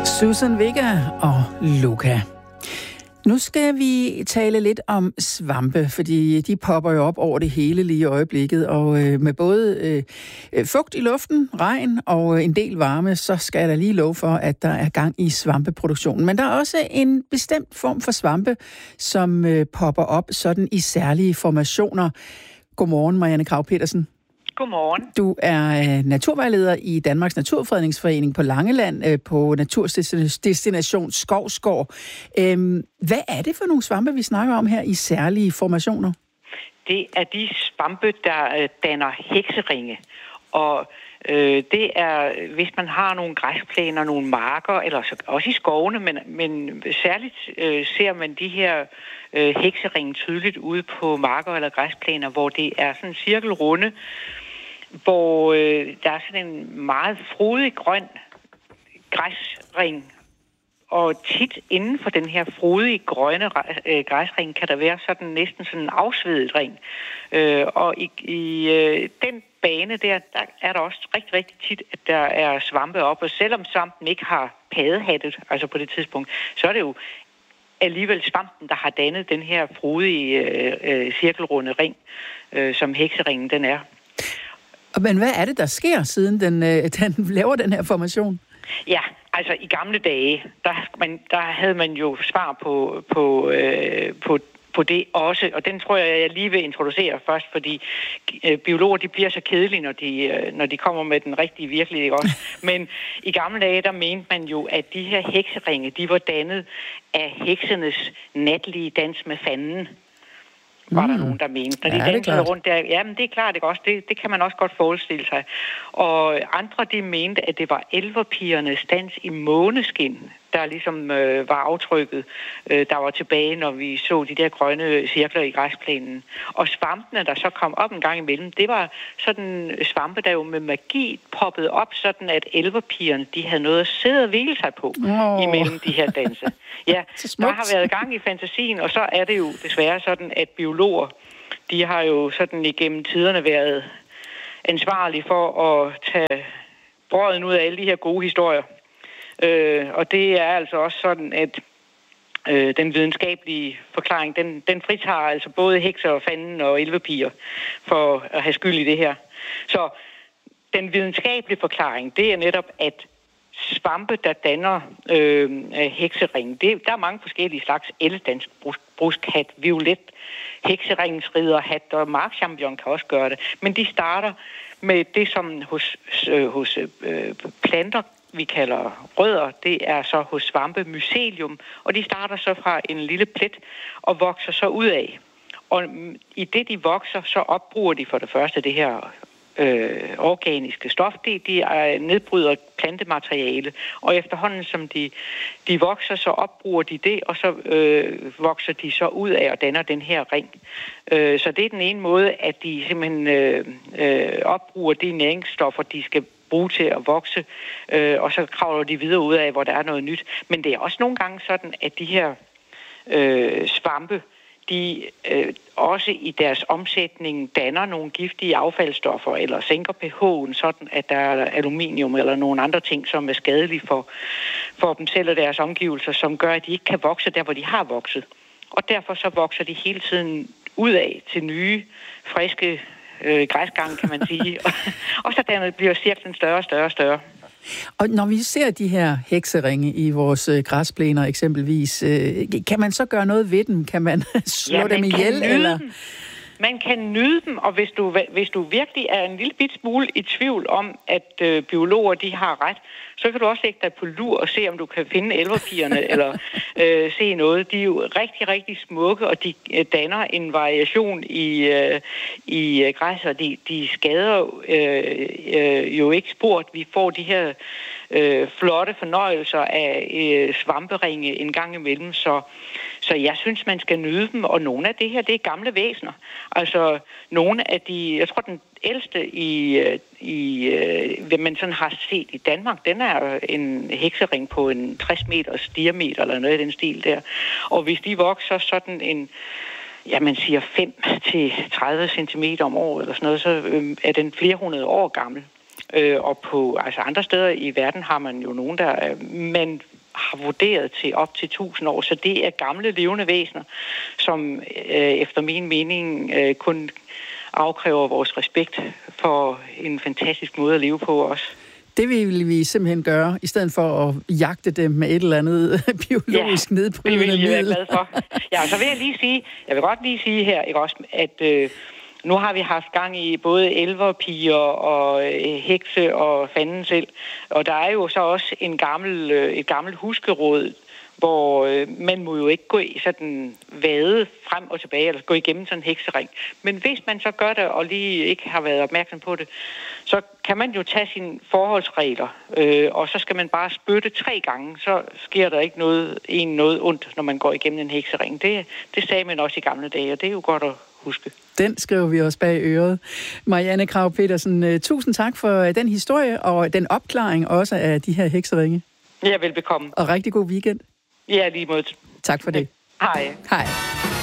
Susan Vega og Luca. Nu skal vi tale lidt om svampe, fordi de popper jo op over det hele lige i øjeblikket, og med både fugt i luften, regn og en del varme, så skal jeg da lige love for, at der er gang i svampeproduktionen. Men der er også en bestemt form for svampe, som popper op sådan i særlige formationer. Godmorgen, Marianne Krag-Petersen. Godmorgen. Du er naturvejleder i Danmarks Naturfredningsforening på Langeland på Naturdestination Skovsgård. Hvad er det for nogle svampe, vi snakker om her i særlige formationer? Det er de svampe, der danner hekseringe. Og det er, hvis man har nogle græsplæner, nogle marker, eller også i skovene, men særligt ser man de her hekseringe tydeligt ude på marker eller græsplæner, hvor det er sådan en cirkelrunde, hvor der er sådan en meget frodig grøn græsring. Og tit inden for den her frodige grønne græsring kan der være sådan næsten sådan en afsvedet ring. Og i den bane der er der også rigtig, rigtig tit, at der er svampe op. Og selvom svampen ikke har paddehattet, altså på det tidspunkt, så er det jo alligevel svampen, der har dannet den her frodige cirkelrunde ring, som hekseringen den er. Men hvad er det, der sker, siden den laver den her formation? Ja, altså i gamle dage, der havde man jo svar på det også, og den tror jeg lige vil introducere først, fordi biologer, de bliver så kedelige, når de kommer med den rigtige virkelighed også. Men i gamle dage, der mente man jo, at de her hekseringe, de var dannet af heksenes natlige dans med fanden. Var der nogen, der mente. Når de dansede rundt der, jamen det er klart, ikke også. Det kan man også godt forestille sig. Og andre, de mente, at det var elverpigernes dans i måneskin, der ligesom var aftrykket, der var tilbage, når vi så de der grønne cirkler i græsplænen. Og svampene, der så kom op en gang imellem, det var sådan svampe, der jo med magi poppede op, sådan at elverpigerne, de havde noget at sidde og hvile sig på imellem de her danse. Ja, der har været gang i fantasien, og så er det jo desværre sådan, at biologer, de har jo sådan igennem tiderne været ansvarlige for at tage brøden ud af alle de her gode historier. Og det er altså også sådan, at den videnskabelige forklaring, den fritager altså både hekser og fanden og elverpiger for at have skyld i det her. Så den videnskabelige forklaring, det er netop, at svampe, der danner heksering, der er mange forskellige slags elledansk bruskhat, violet, hekseringens ridderhat og markchampion kan også gøre det. Men de starter med det, som hos planter vi kalder rødder, det er så hos svampe mycelium, og de starter så fra en lille plet og vokser så ud af. Og i det de vokser, så opbruger de for det første det her organiske stof, de nedbryder plantemateriale, og efterhånden som de vokser, så opbruger de det, og så vokser de så ud af og danner den her ring. Så det er den ene måde, at de simpelthen opbruger de næringsstoffer, de skal bruge til at vokse, og så kravler de videre ud af, hvor der er noget nyt. Men det er også nogle gange sådan, at de her svampe, de også i deres omsætning danner nogle giftige affaldsstoffer, eller sænker pH'en, sådan at der er aluminium eller nogle andre ting, som er skadelige for dem selv og deres omgivelser, som gør, at de ikke kan vokse der, hvor de har vokset. Og derfor så vokser de hele tiden ud af til nye, friske græsgange, kan man sige. Og så dermed bliver cirklen større og større og større. Og når vi ser de her hekseringe i vores græsplæner eksempelvis, kan man så gøre noget ved dem? Kan man slå dem ihjel? Eller? Man kan nyde dem, og hvis du virkelig er en lille bit smule i tvivl om, at biologer de har ret, så kan du også lægge dig på lur og se, om du kan finde elverpigerne, eller se noget. De er jo rigtig, rigtig smukke, og de danner en variation i græs, og de skader jo ikke sport. Vi får de her flotte fornøjelser af svamperinge en gang imellem, så jeg synes, man skal nyde dem, og nogle af det her, det er gamle væsener. Altså, nogle af de, jeg tror, den ældste hvad man sådan har set i Danmark, den er en heksering på en 60 meters diameter, eller noget i den stil der. Og hvis de vokser sådan en, ja, man siger 5-30 centimeter om året, eller sådan noget, så er den flere hundrede år gammel. Og på andre steder i verden har man jo nogen, der men har vurderet til op til 1000 år. Så det er gamle levende væsener, som efter min mening kun afkræver vores respekt for en fantastisk måde at leve på også. Det vil vi simpelthen gøre, i stedet for at jagte dem med et eller andet biologisk nedbrydende middel. Det vil jeg være glad for. Ja, så vil jeg vil godt lige sige her, ikke også, at nu har vi haft gang i både elverpiger og hekse og fanden selv, og der er jo så også et gammelt huskeråd, hvor man må jo ikke gå i sådan vade frem og tilbage, eller gå igennem sådan en heksering. Men hvis man så gør det, og lige ikke har været opmærksom på det, så kan man jo tage sine forholdsregler, og så skal man bare spytte 3 gange, så sker der ikke noget ondt, når man går igennem en heksering. Det sagde man også i gamle dage, og det er jo godt at huske. Den skriver vi også bag øret. Marianne Krag Petersen, tusind tak for den historie, og den opklaring også af de her hekseringe. Ja, velbekomme. Og rigtig god weekend. Ja, lige måde. Tak for det. Hej. Hej.